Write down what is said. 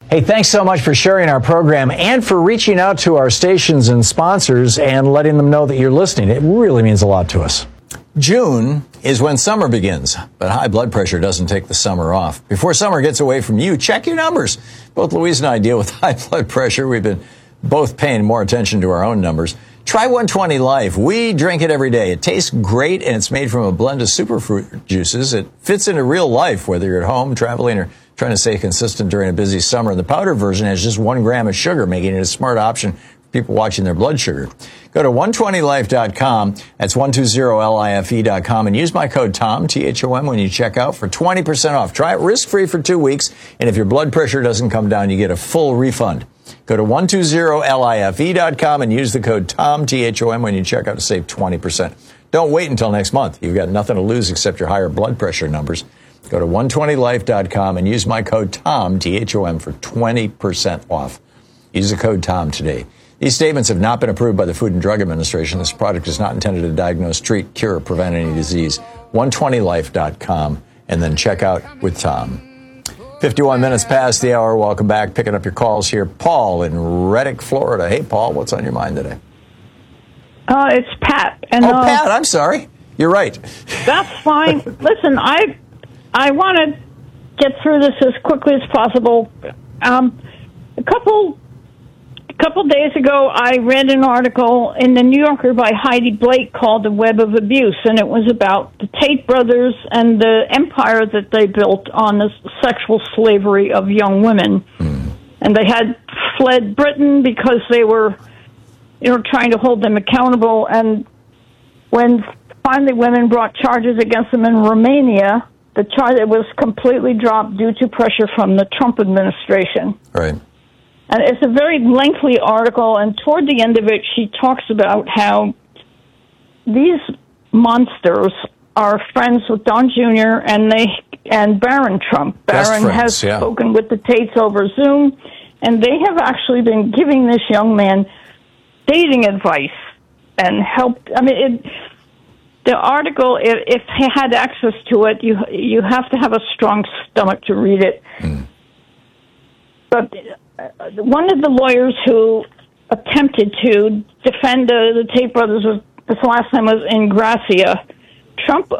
Hey, thanks so much for sharing our program and for reaching out to our stations and sponsors and letting them know that you're listening. It really means a lot to us. June is when summer begins, but high blood pressure doesn't take the summer off. Before summer gets away from you, check your numbers. Both Louise and I deal with high blood pressure. We've been both paying more attention to our own numbers. Try 120 Life. We drink it every day. It tastes great, and it's made from a blend of superfruit juices. It fits into real life, whether you're at home, traveling, or trying to stay consistent during a busy summer. The powder version has just 1 gram of sugar, making it a smart option for people watching their blood sugar. Go to 120life.com. That's 120life.com, and use my code TOM, T-H-O-M, when you check out for 20% off. Try it risk-free for 2 weeks, and if your blood pressure doesn't come down, you get a full refund. Go to 120life.com and use the code TOM, T-H-O-M, when you check out to save 20%. Don't wait until next month. You've got nothing to lose except your higher blood pressure numbers. Go to 120life.com and use my code TOM, T-H-O-M, for 20% off. Use the code TOM today. These statements have not been approved by the Food and Drug Administration. This product is not intended to diagnose, treat, cure, or prevent any disease. 120life.com and then check out with Tom. 51 minutes past the hour. Welcome back. Picking up your calls here. Paul in Reddick, Florida. Hey, Paul, what's on your mind today? It's Pat. And, Pat, I'm sorry. You're right. That's fine. Listen, I want to get through this as quickly as possible. A couple days ago, I read an article in the New Yorker by Heidi Blake called The Web of Abuse, and it was about the Tate brothers and the empire that they built on the sexual slavery of young women. And they had fled Britain because they were, trying to hold them accountable. And when finally women brought charges against them in Romania, the charge was completely dropped due to pressure from the Trump administration. Right. And it's a very lengthy article, and toward the end of it, she talks about how these monsters are friends with Don Jr. and Barron Trump. Barron has spoken with the Tates over Zoom, and they have actually been giving this young man dating advice and helped. I mean, the article, if he had access to it, you have to have a strong stomach to read it. But one of the lawyers who attempted to defend the Tate brothers, his last name was Ingrassia. Trump